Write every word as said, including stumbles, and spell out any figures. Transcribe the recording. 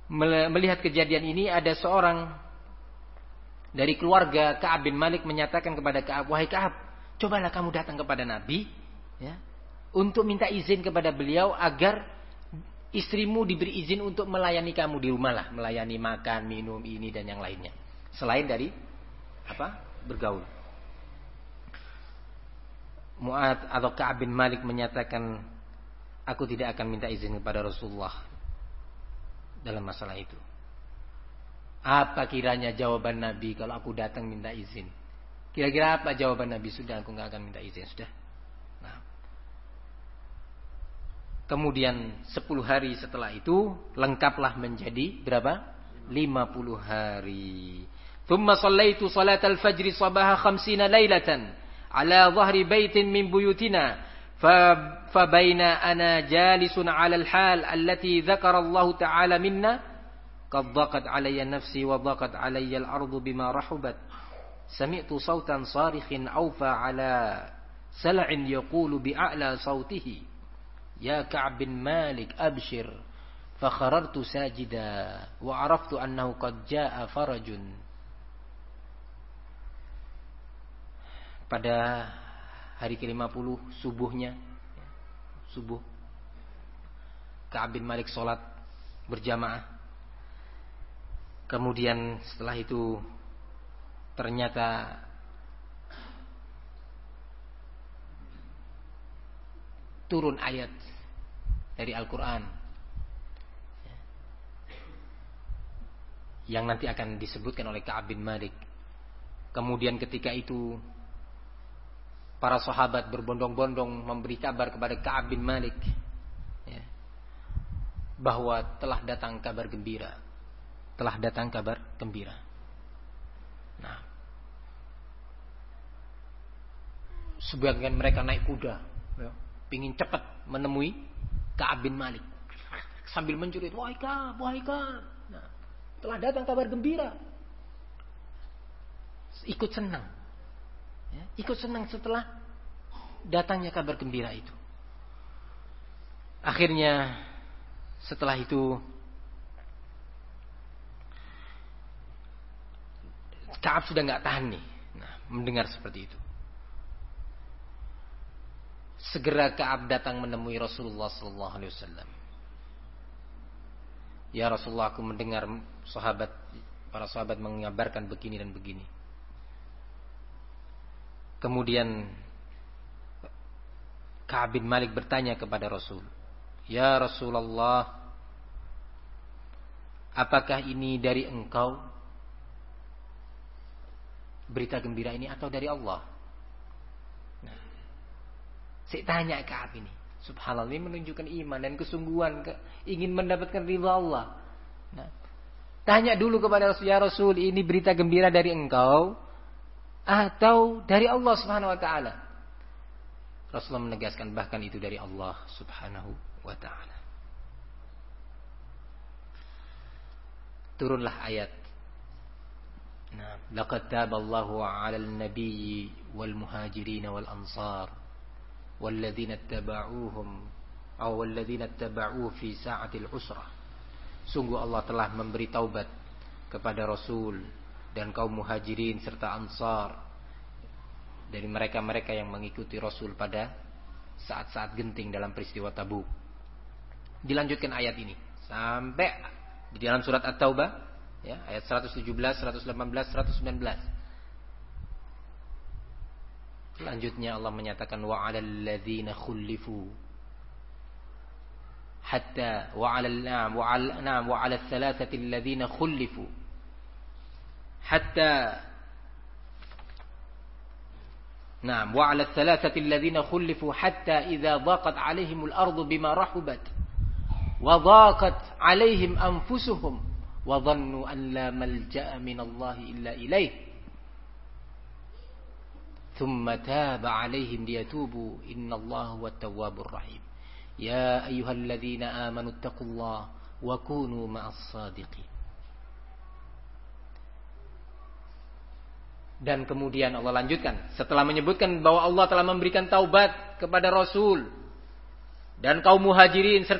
melihat kejadian ini, ada seorang dari keluarga Ka'ab bin Malik menyatakan kepada Ka'ab, wahai Ka'ab, cobalah kamu datang kepada Nabi, ya, untuk minta izin kepada beliau agar istrimu diberi izin untuk melayani kamu di rumah lah, melayani makan, minum, ini dan yang lainnya, selain dari apa? Bergaul. Mu'adz atau Ka'ab bin Malik menyatakan, aku tidak akan minta izin kepada Rasulullah dalam masalah itu. Apa kiranya jawaban Nabi kalau aku datang minta izin? Kira-kira apa jawaban Nabi? Sudah, aku nggak akan minta izin, sudah. Nah. Kemudian sepuluh hari setelah itu lengkaplah menjadi berapa? lima puluh hari. Thumma sallaitu salatal fajri sabaha khamsina lailatan ala dhahri baitin min buyutina fa baina ana jalisun ala al-hal allati dzakara Allah ta'ala minna qad dhaqat alayya nafsi wa dhaqat alayya al-ardu bima rahubat sami'tu sautan sarikhin awfa ala sal'in yaqulu bi'a'la sautihi ya Ka'ab bin Malik abshir fa kharartu sajida wa araftu annahu qad jaa'a farajun. Pada hari ke lima puluh subuhnya, subuh, Ka'ab bin Malik sholat berjamaah. Kemudian setelah itu ternyata turun ayat dari Al-Quran yang nanti akan disebutkan oleh Ka'ab bin Malik. Kemudian ketika itu para sahabat berbondong-bondong memberi kabar kepada Ka'ab bin Malik, ya, bahwa telah datang kabar gembira, telah datang kabar gembira. Nah, sebagian mereka naik kuda, ya, pingin cepat menemui Ka'ab bin Malik sambil menjerit, wahai Ka'ab, wahai Ka'ab. Nah, telah datang kabar gembira. Ikut senang. Ya, ikut senang setelah datangnya kabar gembira itu. Akhirnya setelah itu Ka'ab sudah nggak tahan nih, nah, mendengar seperti itu. Segera Ka'ab datang menemui Rasulullah sallallahu alaihi wasallam. Ya Rasulullah, aku mendengar sahabat, para sahabat mengabarkan begini dan begini. Kemudian Ka'ab bin Malik bertanya kepada Rasul, ya Rasulullah, apakah ini dari engkau berita gembira ini atau dari Allah? Nah, saya tanya Ka'ab ini, subhanallah, ini menunjukkan iman dan kesungguhan, ke, ingin mendapatkan ridha Allah. Nah, tanya dulu kepada Rasul, ya Rasul, ini berita gembira dari engkau atau dari Allah Subhanahu wa taala? Rasulullah menegaskan bahkan itu dari Allah Subhanahu wa taala. Turunlah ayat, nah, laqad taballahu 'alal nabiyyi wal muhajirin wal ansar walladzina ittaba'uuhum aw walladzina ittaba'uuhu fi sa'atil usrah. Sungguh Allah telah memberi taubat kepada Rasul dan kaum muhajirin serta ansar dari mereka-mereka yang mengikuti Rasul pada saat-saat genting dalam peristiwa Tabuk. Dilanjutkan ayat ini sampai di dalam surat At-Taubah, ya, ayat seratus tujuh belas, seratus delapan belas, seratus sembilan belas. Selanjutnya Allah menyatakan wa 'alal ladzina khulifu hatta wa 'alal na'am wa 'al na'am wa 'alal thalathati alladzina khulifu hatta na'am wa 'alal thalathati alladzina khulifu hatta idza dhaqat 'alaihimul ardu bima rahubat wa dhaqat 'alaihim anfusuhum wa dhannu an la malja'a minallahi illa ilaih thumma taba 'alaihim liyatubu innallaha huwat tawwabur rahim ya ayyuhalladzina amanu taqullaha wa kunu ma'as shadiqin. Dan kemudian Allah lanjutkan setelah menyebutkan bahwa Allah telah memberikan taubat kepada Rasul dan kaum muhajirin